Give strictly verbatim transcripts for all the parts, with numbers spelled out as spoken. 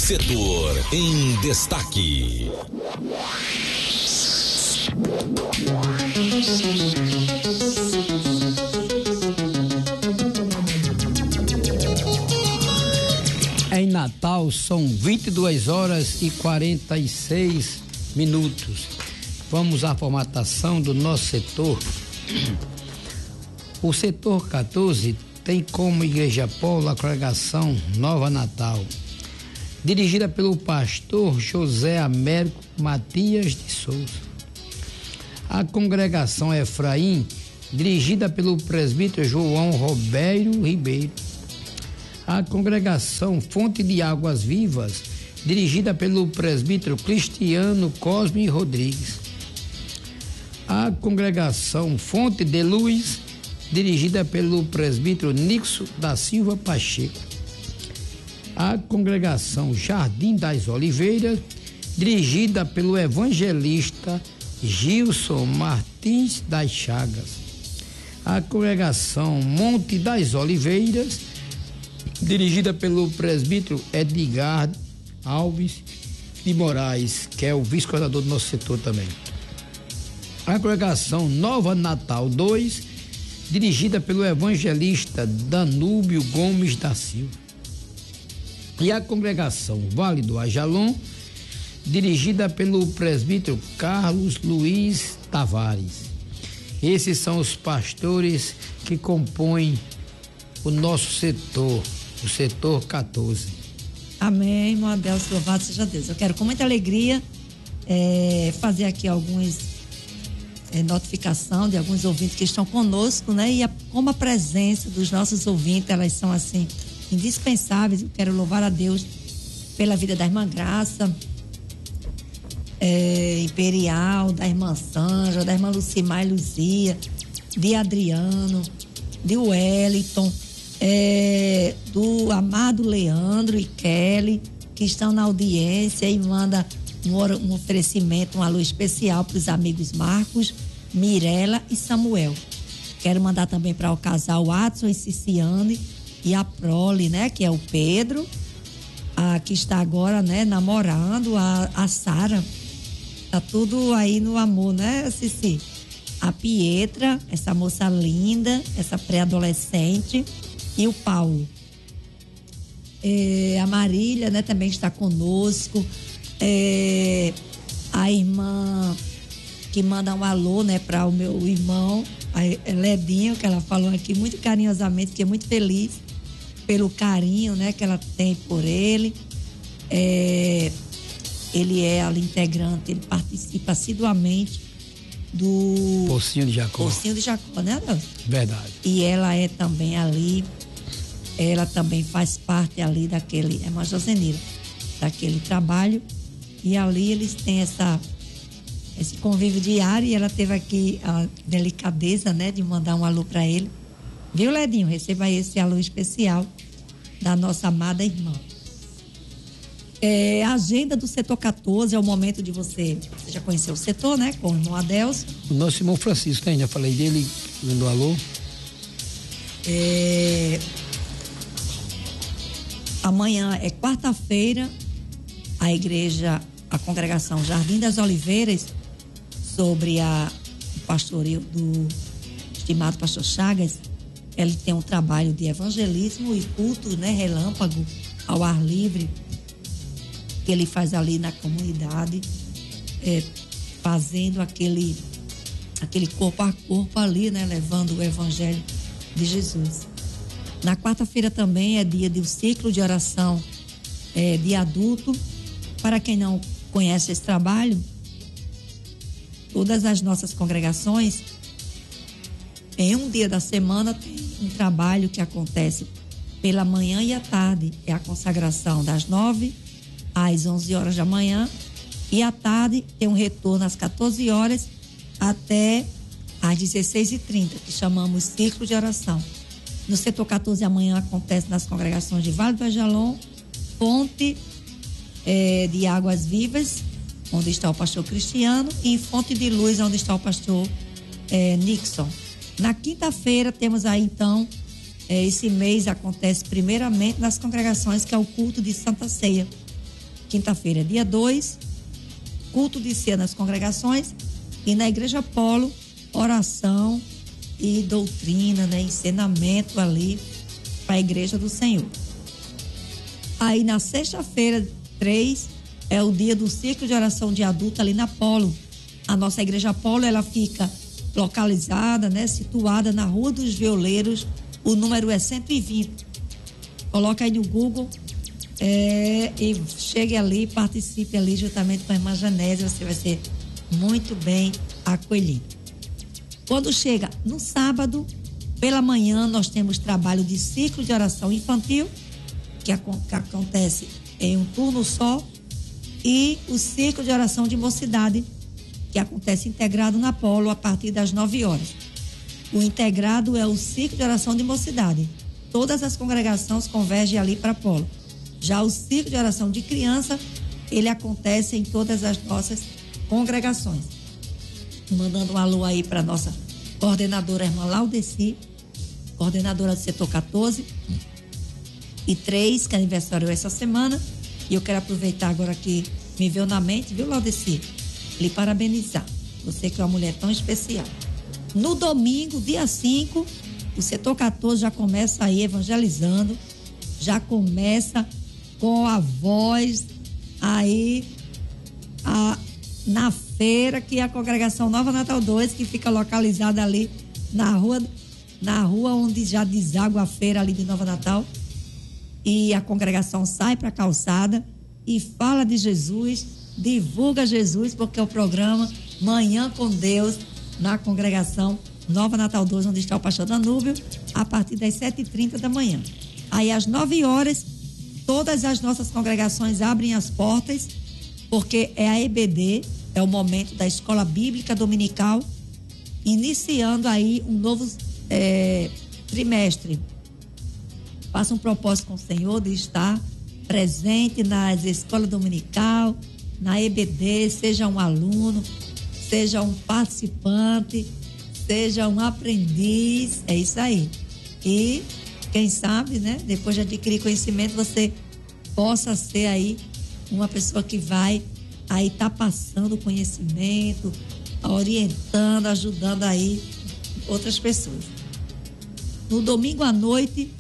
Setor em destaque. Em Natal são vinte e duas horas e quarenta e seis minutos. Vamos à formatação do nosso setor. O setor quatorze tem como igreja polo a congregação Nova Natal, dirigida pelo pastor José Américo Matias de Souza. A congregação Efraim, dirigida pelo presbítero João Roberto Ribeiro. A congregação Fonte de Águas Vivas, dirigida pelo presbítero Cristiano Cosme Rodrigues. A congregação Fonte de Luz, dirigida pelo presbítero Nixon da Silva Pacheco. A congregação Jardim das Oliveiras, dirigida pelo evangelista Gilson Martins das Chagas. A congregação Monte das Oliveiras, dirigida pelo presbítero Edgar Alves de Moraes, que é o vice-coordenador do nosso setor também. A congregação Nova Natal dois, dirigida pelo evangelista Danúbio Gomes da Silva. E a congregação Vale do Ajalon, dirigida pelo presbítero Carlos Luiz Tavares. Esses são os pastores que compõem o nosso setor, o setor quatorze. Amém, irmão Adelso, louvado seja Deus. Eu quero com muita alegria é, fazer aqui algumas é, notificação de alguns ouvintes que estão conosco, né? E a, como a presença dos nossos ouvintes, elas são assim indispensáveis. Eu quero louvar a Deus pela vida da irmã Graça é, Imperial, da irmã Sandra, da irmã Lucimar e Luzia, de Adriano, de Wellington, é, do amado Leandro e Kelly, que estão na audiência, e manda um, um oferecimento, um alô especial para os amigos Marcos, Mirela e Samuel. Quero mandar também para o casal Watson e Ciciane e a Prole, né, que é o Pedro, a, que está agora, né, namorando a, a Sara. Tá tudo aí no amor, né, Cici? A Pietra, essa moça linda, essa pré-adolescente, e o Paulo. É, a Marília, né, também está conosco. É, a irmã que manda um alô, né, para o meu irmão, a Ledinho, que ela falou aqui muito carinhosamente, que é muito feliz pelo carinho, né, que ela tem por ele. É, ele é ali integrante, ele participa assiduamente do Pocinho de Jacó. Pocinho de Jacó, né, Deus? Verdade. E ela é também ali, ela também faz parte ali daquele, é uma Josenira, daquele trabalho, e ali eles têm essa, esse convívio diário, e ela teve aqui a delicadeza, né, de mandar um alô para ele. Viu, Ledinho? Receba esse alô especial da nossa amada irmã. É, a agenda do setor quatorze é o momento de você, você já conheceu o setor, né, com o irmão Adelso. O nosso irmão Francisco, né? Já falei dele, dando alô. É, amanhã é quarta-feira, a igreja, a congregação Jardim das Oliveiras, sobre a, o pastoreio do estimado pastor Chagas, ele tem um trabalho de evangelismo e culto, né, relâmpago, ao ar livre, que ele faz ali na comunidade, é, fazendo aquele, aquele corpo a corpo ali, né, levando o evangelho de Jesus. Na quarta-feira também é dia do ciclo de oração é, de adulto. Para quem não conhece esse trabalho, todas as nossas congregações, em um dia da semana, tem um trabalho que acontece pela manhã e à tarde. É a consagração das nove às onze horas da manhã, e à tarde tem um retorno às quatorze horas até às dezesseis e trinta, que chamamos ciclo de oração. No setor quatorze, amanhã acontece nas congregações de Vale do Ajalon, Fonte é, de Águas Vivas, onde está o pastor Cristiano, e Fonte de Luz, onde está o pastor é, Nixon. Na quinta-feira temos aí então, é, esse mês acontece primeiramente nas congregações, que é o culto de Santa Ceia. quinta-feira, dia dois, culto de ceia nas congregações, e na Igreja Polo, oração e doutrina, né, ensinamento ali para a Igreja do Senhor. Aí na sexta-feira, três, é o dia do ciclo de oração de adulto ali na Polo. A nossa Igreja Polo, ela fica localizada, né, situada na Rua dos Violeiros, o número é cento e vinte. Coloca aí no Google é, e chegue ali, participe ali juntamente com a irmã Janésia, você vai ser muito bem acolhido. Quando chega no sábado, pela manhã, nós temos trabalho de ciclo de oração infantil, que, ac- que acontece em um turno só, e o ciclo de oração de mocidade, que acontece integrado na Polo a partir das nove horas. O integrado é o ciclo de oração de mocidade. Todas as congregações convergem ali para Polo. Já o ciclo de oração de criança, ele acontece em todas as nossas congregações. Mandando um alô aí para nossa coordenadora, irmã Laudeci, coordenadora do setor quatorze e três, que é aniversário essa semana. E eu quero aproveitar agora que me veio na mente, viu, Laudeci? Lhe parabenizar. Você que é uma mulher tão especial. No domingo, dia cinco, o setor quatorze já começa aí evangelizando, já começa com a voz aí a, na feira, que é a congregação Nova Natal dois, que fica localizada ali na rua, na rua onde já deságua a feira ali de Nova Natal. E a congregação sai para a calçada e fala de Jesus, divulga Jesus, porque é o programa Manhã com Deus na congregação Nova Natal dois, onde está o pastor Danúbio, a partir das sete e trinta da manhã. Aí às nove horas, todas as nossas congregações abrem as portas, porque é a E B D, é o momento da Escola Bíblica Dominical, iniciando aí um novo é, trimestre. Faça um propósito com o Senhor de estar presente nas escolas dominical, na E B D, seja um aluno, seja um participante, seja um aprendiz, é isso aí. E quem sabe, né, depois de adquirir conhecimento, você possa ser aí uma pessoa que vai aí estar tá passando conhecimento, orientando, ajudando aí outras pessoas. No domingo à noite,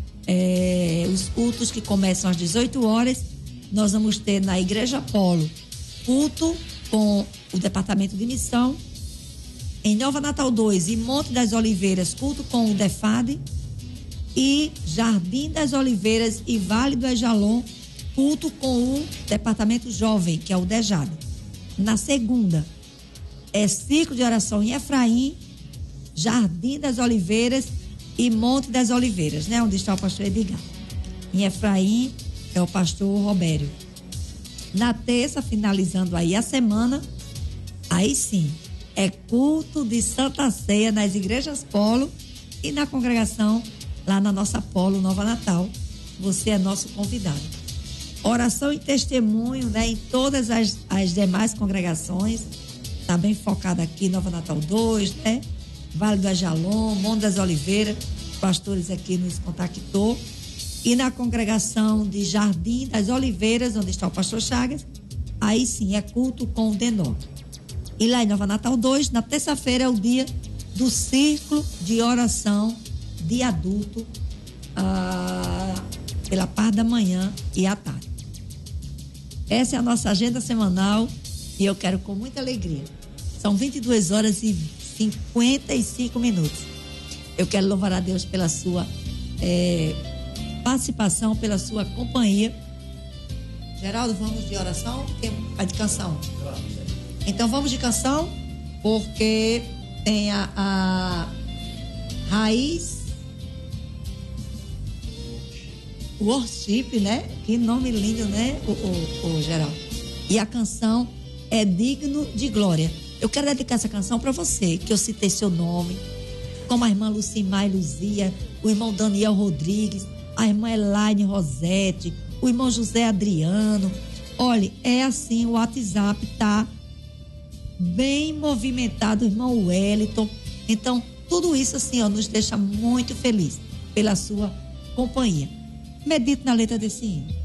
É, os cultos que começam às dezoito horas, nós vamos ter na Igreja Polo culto com o Departamento de Missão. Em Nova Natal dois e Monte das Oliveiras, culto com o DEFAD. E Jardim das Oliveiras e Vale do Ejalon, culto com o Departamento Jovem, que é o DEJAD. Na segunda, é ciclo de oração em Efraim, Jardim das Oliveiras e Monte das Oliveiras, né? Onde está o pastor Edgar. Em Efraim é o pastor Robério. Na terça, finalizando aí a semana, aí sim, é culto de Santa Ceia nas igrejas Polo e na congregação lá na nossa Polo Nova Natal. Você é nosso convidado. Oração e testemunho, né? Em todas as, as demais congregações. Está bem focado aqui, Nova Natal dois, né? Vale do Ajalon, Monte das Oliveiras, pastores aqui nos contactou. E na congregação de Jardim das Oliveiras, onde está o pastor Chagas, aí sim é culto com o Denó. E lá em Nova Natal dois, na terça-feira, é o dia do círculo de oração de adulto, ah, pela parte da manhã e à tarde. Essa é a nossa agenda semanal e eu quero com muita alegria. São vinte e duas horas e cinquenta e cinco minutos. Eu quero louvar a Deus pela sua é, participação, pela sua companhia. Geraldo, vamos de oração? Vai de canção. Então vamos de canção, porque tem a, a Raiz Worship, né? Que nome lindo, né, o, o, o Geraldo? E a canção é Digno de Glória. Eu quero dedicar essa canção para você, que eu citei seu nome, como a irmã Lucimar e Luzia, o irmão Daniel Rodrigues, a irmã Elaine Rosete, o irmão José Adriano. Olha, é assim, o WhatsApp tá bem movimentado, o irmão Wellington. Então, tudo isso assim, ó, nos deixa muito feliz pela sua companhia. Medite na letra desse hino.